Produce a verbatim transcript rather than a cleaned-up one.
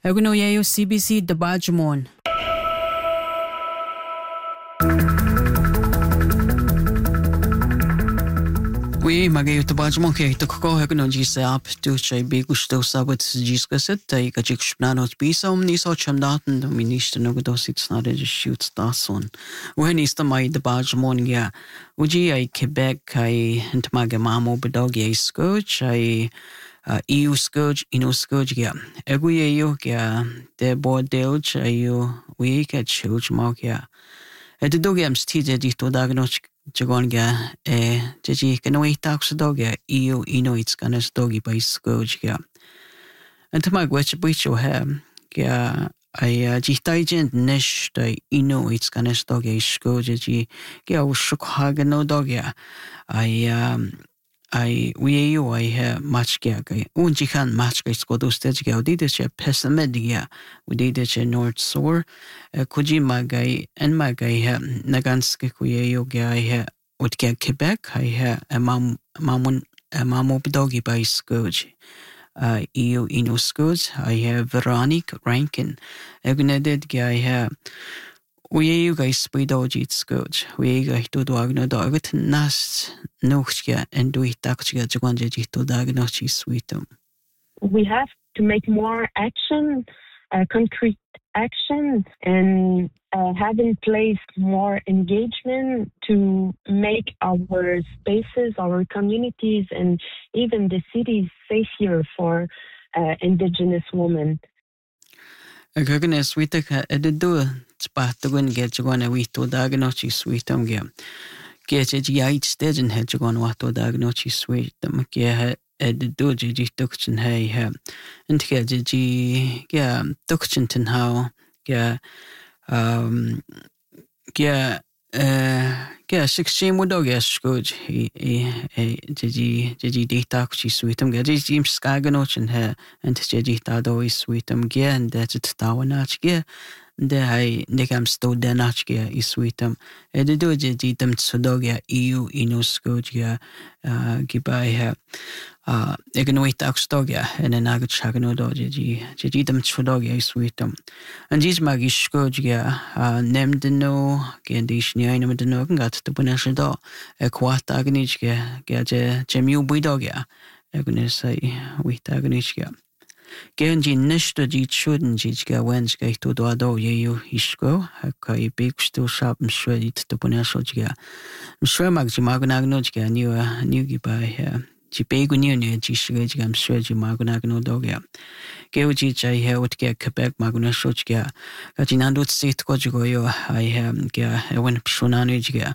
Eguno yayo C B C Dabajamon. Oui, magayo Dabajamon kaya ito ko eguno jisa ap tu chay begusto sabot jiska set tay kachik shpnano bisa umni so chamdaten do minister no go sit snade just shoot stason. When is the mai Dabajamon ya uji ay Quebec ay ntmaga mamo bedog ay scourge ay Uh, E U scourge, ino scourge ya. Egu ye yo ya de bordelch ayo we ka church mark ya. E de dog yam sti de dito dagno chagon ya e jeji kanoi tax dog ya E U ino it's kana dogi by scourge ya. And to my gwech bicho ha ya ay jitai gent nesh da ino it's kana dog ya scourge ji ya ushuk hagano dog ya. Ay um I we you I have much gag. Unji can match guys go to stage go did it pessimedia. We did it North Shore. Kuji magai and magai ha Naganski kuye guy ha would get Quebec. I have a mam mamun a mamo doggy by scourge. Uh, E U ino scourge. I have Veronique Rankin. Egneded guy ha. We you guys by dodgy scourge. We guys to dog no dog it nast. Nochja and do it actually to diagnose sweetum. We have to make more action, uh, concrete action, and uh, have in place more engagement to make our spaces, our communities, and even the cities safer for uh, Indigenous women. Again, sweet at the door, spot to win get you on a week to diagnose sweetum game. Get it yait stage and head to go on what to diagnose sweet them. Get at the doji duction hay have and get the yeah duction how yeah um yeah uh yeah sixteen would dog yes good he he digi digi detax sweet them get his James Skaganoch and her and digi tado is sweet them get and that's it tawanach get. Det här det kan stå den achka I sweetam. Är det då det dit dem så då jag E U inoskoja gibai här. Ah jag kan inte också jag en en något chagno då det det dit dem så då jag sweetam. Och det magisk skoja nämnde no condition jag nämnde no gat det på nästa dag. Kvart agniska jag jemu bidoga. Jag kan säga wit agniska. Genji nishta ji chuden ji ga wenska to do do yeyu hisko ka I big sto shop mshwedi to ponasho jiga mshwemag ji magnagno jiga new new gi by here ji begu new new ji shiga jiga mshwedi magnagno dogya geu ji jai he ut ge Quebec magnasho jiga ka ji nando sit ko jigo yo I have ga when pshunanu jiga